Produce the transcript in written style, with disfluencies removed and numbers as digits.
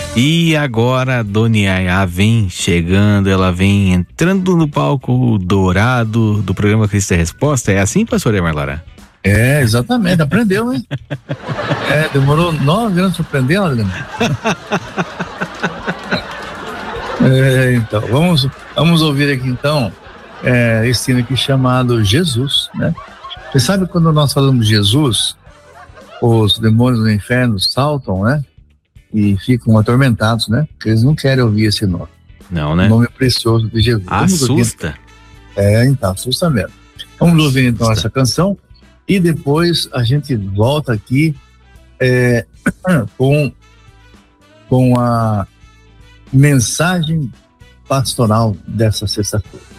E agora a Dona Yaya vem chegando, ela vem entrando no palco dourado do programa Cristo é Resposta. É assim, pastor Emarlara? É, exatamente, aprendeu, hein? Demorou 9 anos para aprender, Adriano. Então, vamos ouvir aqui então esse hino aqui chamado Jesus, né? Você sabe quando nós falamos de Jesus, os demônios do inferno saltam, né? E ficam atormentados, né? Porque eles não querem ouvir esse nome. Não, né? O nome precioso de Jesus. Assusta. Então, assusta mesmo. Vamos ouvir então essa canção e depois a gente volta aqui com a mensagem pastoral dessa sexta-feira.